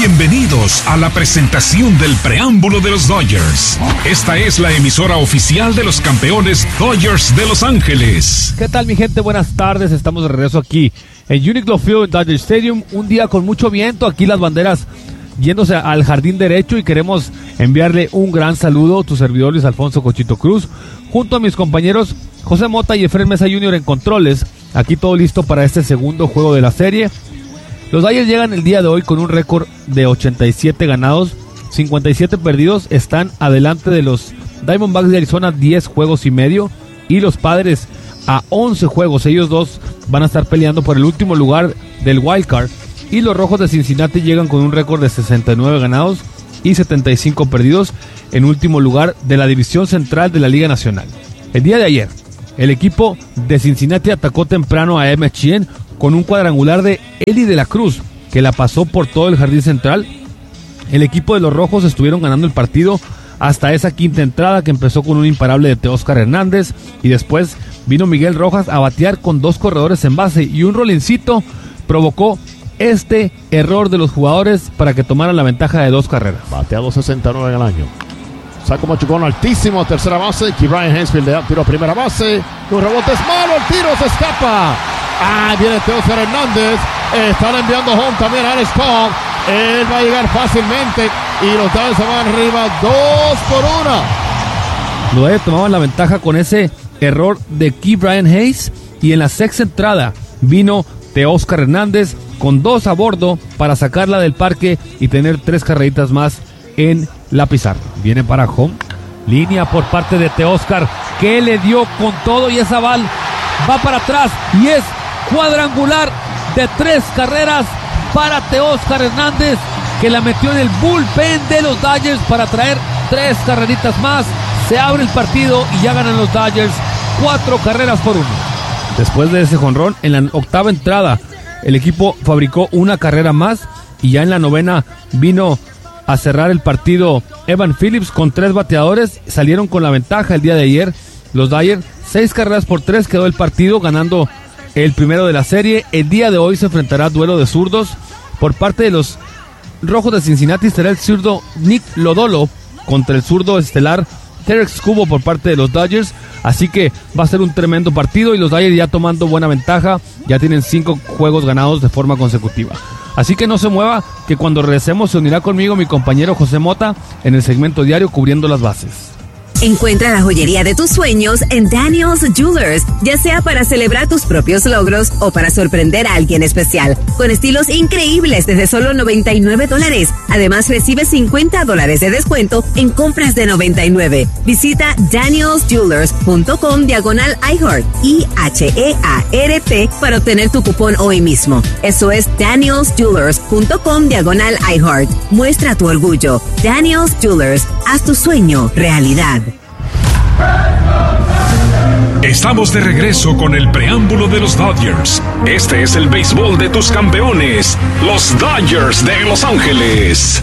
Bienvenidos a la presentación del preámbulo de los Dodgers. Esta es la emisora oficial de los campeones Dodgers de Los Ángeles. ¿Qué tal, mi gente? Buenas tardes. Estamos de regreso aquí en Uniqlo Field, Dodger Stadium. Un día con mucho viento. Aquí las banderas yéndose al jardín derecho y queremos enviarle un gran saludo a tu servidor Luis Alfonso Cochito Cruz, junto a mis compañeros José Mota y Efraín Mesa Jr. en controles. Aquí todo listo para este segundo juego de la serie. Los Dodgers llegan el día de hoy con un récord de 87 ganados, 57 perdidos. Están adelante de los Diamondbacks de Arizona 10 juegos y medio y los Padres a 11 juegos. Ellos dos van a estar peleando por el último lugar del Wild Card. Y los Rojos de Cincinnati llegan con un récord de 69 ganados y 75 perdidos en último lugar de la división central de la Liga Nacional. El día de ayer, el equipo de Cincinnati atacó temprano a MSGN con un cuadrangular de Eli de la Cruz, que la pasó por todo el jardín central. El equipo de los Rojos estuvieron ganando el partido hasta esa quinta entrada, que empezó con un imparable de Teóscar Hernández, y después vino Miguel Rojas a batear con dos corredores en base, y un rolencito provocó este error de los jugadores para que tomaran la ventaja de 2 carreras. Batea 269 en el año. Saco machucón altísimo a tercera base. Ke'Bryan Hayes de tiro a primera base. Un rebote es malo, el tiro se escapa. Viene Teóscar Hernández. Están enviando home también a Alex Cobb. Él va a llegar fácilmente y los Dodgers se van arriba 2-1. Los Dodgers tomaban la ventaja con ese error de Ke'Bryan Hayes, y en la sexta entrada vino Teóscar Hernández con 2 a bordo para sacarla del parque y tener 3 carreritas más en la pizarra. Viene para home, línea por parte de Teóscar, que le dio con todo, y esa bala va para atrás y es cuadrangular de 3 carreras para Teóscar Hernández, que la metió en el bullpen de los Dodgers para traer 3 carreritas más. Se abre el partido y ya ganan los Dodgers 4-1. Después de ese jonrón, en la octava entrada, el equipo fabricó una carrera más, y ya en la novena vino a cerrar el partido Evan Phillips con 3 bateadores. Salieron con la ventaja el día de ayer los Dodgers. 6-3 quedó el partido, ganando el primero de la serie. El día de hoy se enfrentará duelo de zurdos. Por parte de los Rojos de Cincinnati será el zurdo Nick Lodolo contra el zurdo estelar Terex Cubo por parte de los Dodgers. Así que va a ser un tremendo partido, y los Dodgers ya tomando buena ventaja. Ya tienen 5 juegos ganados de forma consecutiva. Así que no se mueva, que cuando regresemos se unirá conmigo mi compañero José Mota en el segmento diario Cubriendo las Bases. Encuentra la joyería de tus sueños en Daniel's Jewelers, ya sea para celebrar tus propios logros o para sorprender a alguien especial, con estilos increíbles desde solo $99. Además, recibe $50 de descuento en compras de $99. Visita danielsjewelers.com/iHeart, IHEART, para obtener tu cupón hoy mismo. Eso es danielsjewelers.com/iHeart. Muestra tu orgullo. Daniel's Jewelers, haz tu sueño realidad. Estamos de regreso con el preámbulo de los Dodgers. Este es el béisbol de tus campeones, los Dodgers de Los Ángeles.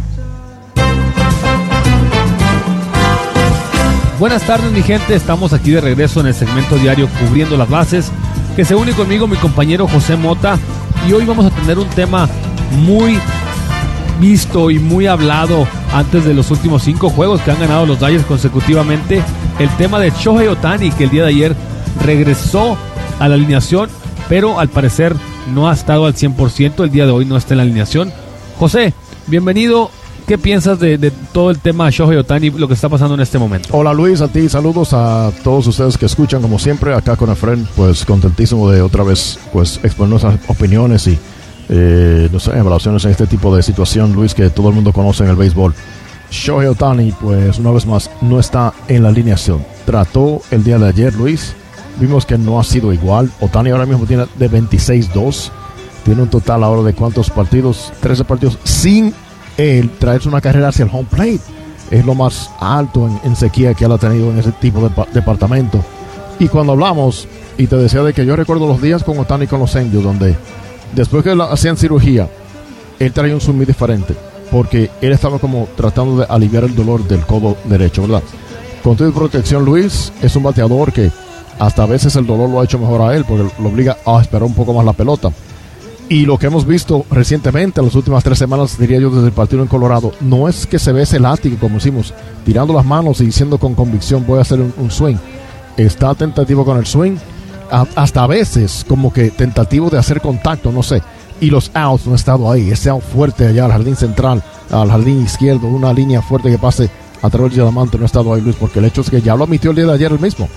Buenas tardes, mi gente. Estamos aquí de regreso en el segmento diario Cubriendo las Bases, que se une conmigo mi compañero José Mota, y hoy vamos a tener un tema muy visto y muy hablado antes de los últimos 5 juegos que han ganado los Dodgers consecutivamente. El tema de Shohei Ohtani, que el día de ayer regresó a la alineación, pero al parecer no ha estado al 100%. El día de hoy no está en la alineación. José, bienvenido. ¿Qué piensas de todo el tema de Shohei Ohtani, lo que está pasando en este momento? Hola Luis, a ti, saludos a todos ustedes que escuchan, como siempre, acá con Efraín, pues contentísimo de otra vez pues exponer nuestras opiniones y evaluaciones en este tipo de situación, Luis, que todo el mundo conoce en el béisbol. Shohei Ohtani, pues una vez más, no está en la alineación. Trató el día de ayer, Luis. Vimos que no ha sido igual. Ohtani ahora mismo tiene de 26-2. Tiene un total ahora de ¿cuántos partidos? 13 partidos sin él traerse una carrera hacia el home plate. Es lo más alto en sequía que él ha tenido en ese tipo de departamento. Y cuando hablamos, y te decía de que yo recuerdo los días con Ohtani con los Angels, donde después que hacían cirugía, él traía un swing muy diferente, porque él estaba como tratando de aliviar el dolor del codo derecho, ¿verdad? Con toda protección, Luis es un bateador que hasta a veces el dolor lo ha hecho mejor a él, porque lo obliga a esperar un poco más la pelota. Y lo que hemos visto recientemente, en las últimas 3 semanas, diría yo, desde el partido en Colorado, no es que se ve ese látigo, como decimos, tirando las manos y diciendo con convicción, voy a hacer un swing. Está tentativo con el swing, hasta a veces como que tentativo de hacer contacto, no sé. Y los outs no han estado ahí. Ese out fuerte allá al jardín central, al jardín izquierdo, una línea fuerte que pase a través del diamante, no ha estado ahí, Luis, porque el hecho es que ya lo admitió el día de ayer el mismo.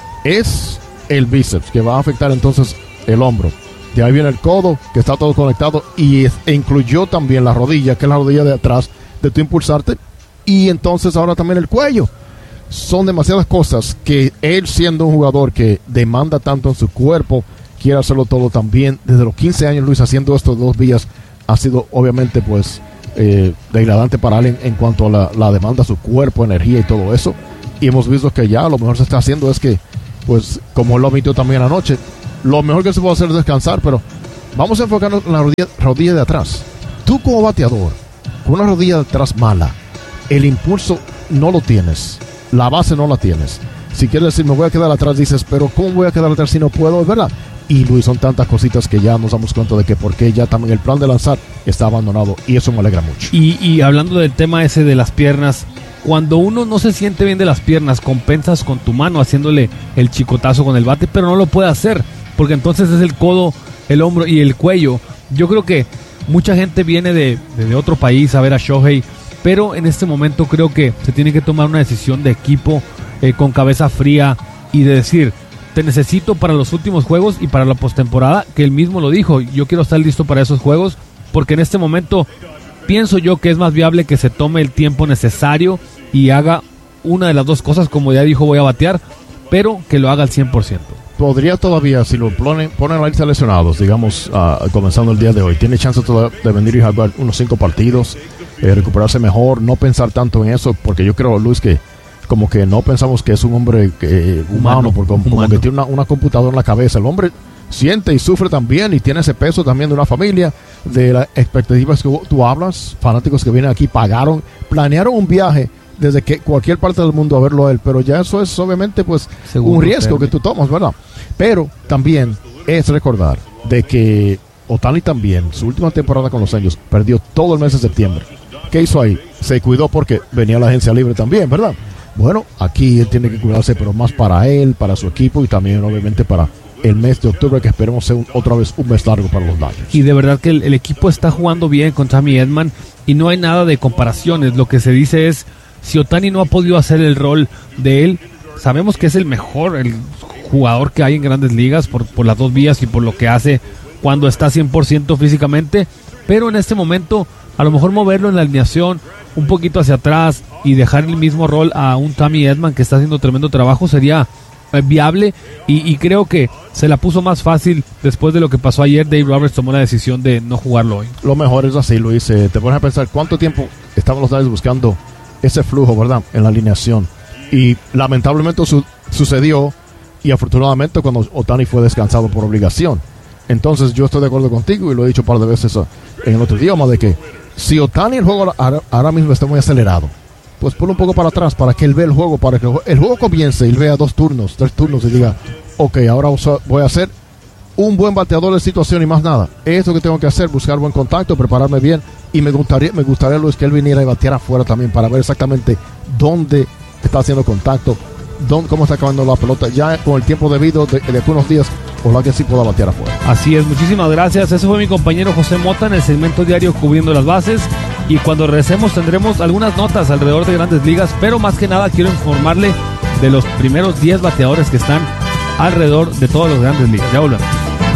Es el bíceps que va a afectar entonces el hombro. De ahí viene el codo, que está todo conectado, e incluyó también la rodilla, que es la rodilla de atrás de tu impulsarte, y entonces ahora también el cuello. Son demasiadas cosas que él, siendo un jugador que demanda tanto en su cuerpo, quiere hacerlo todo también. Desde los 15 años, Luis, haciendo estos 2 días, ha sido obviamente pues degradante para él en cuanto a la demanda a su cuerpo, energía y todo eso. Y hemos visto que ya lo mejor se está haciendo es que, pues como él lo admitió también anoche, lo mejor que se puede hacer es descansar, pero vamos a enfocarnos en la rodilla de atrás. Tú como bateador, con una rodilla de atrás mala, el impulso no lo tienes, la base no la tienes. Si quieres decir, me voy a quedar atrás, dices, pero ¿cómo voy a quedar atrás si no puedo? Es verdad. Y Luis, son tantas cositas que ya nos damos cuenta de que porque ya también el plan de lanzar está abandonado, y eso me alegra mucho. Y hablando del tema ese de las piernas, cuando uno no se siente bien de las piernas, compensas con tu mano haciéndole el chicotazo con el bate, pero no lo puede hacer, porque entonces es el codo, el hombro y el cuello. Yo creo que mucha gente viene de otro país a ver a Shohei, pero en este momento creo que se tiene que tomar una decisión de equipo con cabeza fría y de decir, te necesito para los últimos juegos y para la postemporada, que él mismo lo dijo, yo quiero estar listo para esos juegos, porque en este momento pienso yo que es más viable que se tome el tiempo necesario y haga una de las dos cosas, como ya dijo, voy a batear, pero que lo haga al 100%. Podría todavía, si lo ponen a la lista de lesionados, digamos, comenzando el día de hoy, tiene chance de venir y jugar unos 5 partidos, recuperarse mejor, no pensar tanto en eso, porque yo creo, Luis, que como que no pensamos que es un hombre humano, porque como que tiene una computadora en la cabeza. El hombre siente y sufre también, y tiene ese peso también de una familia, de las expectativas que tú hablas, fanáticos que vienen aquí, planearon un viaje desde que cualquier parte del mundo a verlo a él, pero ya eso es obviamente pues un riesgo que tú tomas, ¿verdad? Pero también es recordar de que Ohtani también, su última temporada con los Angels, perdió todo el mes de septiembre. ¿Qué hizo ahí? Se cuidó porque venía la agencia libre también, ¿verdad? Bueno, aquí él tiene que cuidarse, pero más para él, para su equipo y también obviamente para el mes de octubre, que esperemos sea otra vez un mes largo para los Dodgers. Y de verdad que el equipo está jugando bien con Tommy Edman y no hay nada de comparaciones. Lo que se dice es, si Ohtani no ha podido hacer el rol de él, sabemos que es el mejor, el jugador que hay en Grandes Ligas por las 2 vías y por lo que hace cuando está 100% físicamente, pero en este momento a lo mejor moverlo en la alineación un poquito hacia atrás y dejar el mismo rol a un Tommy Edman que está haciendo tremendo trabajo sería viable, y creo que se la puso más fácil después de lo que pasó ayer. Dave Roberts tomó la decisión de no jugarlo hoy. Lo mejor es así, Luis. Te pones a pensar cuánto tiempo estaban los Dodgers buscando ese flujo, ¿verdad?, en la alineación, y lamentablemente sucedió, y afortunadamente cuando Ohtani fue descansado por obligación. Entonces yo estoy de acuerdo contigo, y lo he dicho un par de veces en el otro idioma, de que si Ohtani, el juego ahora mismo está muy acelerado, pues ponlo un poco para atrás para que él vea el juego, para que el juego comience y él vea 2 turnos, 3 turnos y diga, ok, ahora voy a hacer un buen bateador de situación y más nada. Esto que tengo que hacer, buscar buen contacto, prepararme bien, y me gustaría, Luis, que él viniera y bateara afuera también para ver exactamente dónde está haciendo contacto, cómo está acabando la pelota, ya con el tiempo debido de algunos días, ojalá que sí pueda batear afuera. Así es, muchísimas gracias. Ese fue mi compañero José Mota en el segmento diario Cubriendo las Bases, y cuando regresemos tendremos algunas notas alrededor de Grandes Ligas, pero más que nada quiero informarle de los primeros 10 bateadores que están alrededor de todas las Grandes Ligas. Ya volvemos.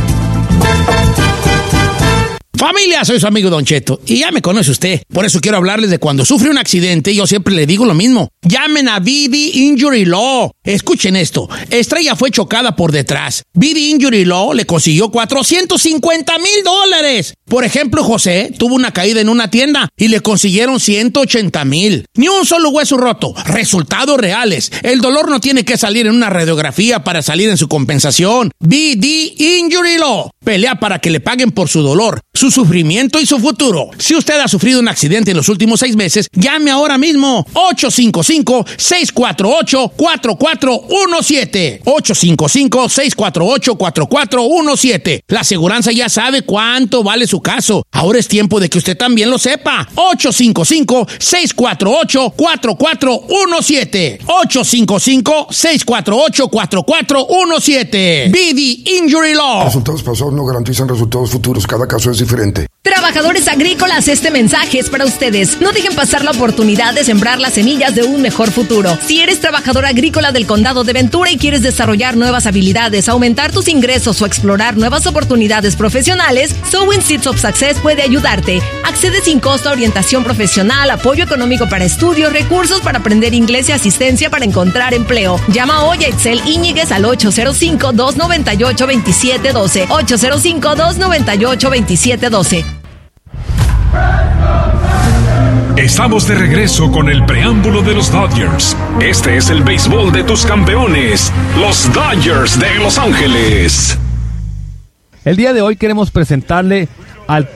Familia, soy su amigo Don Cheto y ya me conoce usted. Por eso quiero hablarles de cuando sufre un accidente. Yo siempre le digo lo mismo. Llamen a BD Injury Law. Escuchen esto. Estrella fue chocada por detrás. BD Injury Law le consiguió $450,000. Por ejemplo, José tuvo una caída en una tienda y le consiguieron $180,000. Ni un solo hueso roto. Resultados reales. El dolor no tiene que salir en una radiografía para salir en su compensación. BD Injury Law. Pelea para que le paguen por su dolor. Sus sufrimiento y su futuro. Si usted ha sufrido un accidente en los últimos 6 meses, llame ahora mismo. 855-648-4417. 855-648-4417. La aseguranza ya sabe cuánto vale su caso. Ahora es tiempo de que usted también lo sepa. 855-648-4417. 855-648-4417. BD Injury Law. Resultados pasados no garantizan resultados futuros. Cada caso es diferente. Trabajadores agrícolas, este mensaje es para ustedes. No dejen pasar la oportunidad de sembrar las semillas de un mejor futuro. Si eres trabajador agrícola del condado de Ventura y quieres desarrollar nuevas habilidades, aumentar tus ingresos o explorar nuevas oportunidades profesionales, Sowing Seeds of Success puede ayudarte. Accede sin costo a orientación profesional, apoyo económico para estudios, recursos para aprender inglés y asistencia para encontrar empleo. Llama hoy a Itzel Íñiguez al 805-298-2712. 805-298-2712. Estamos de regreso con el preámbulo de los Dodgers. Este es el béisbol de tus campeones, los Dodgers de Los Ángeles. El día de hoy queremos presentarle al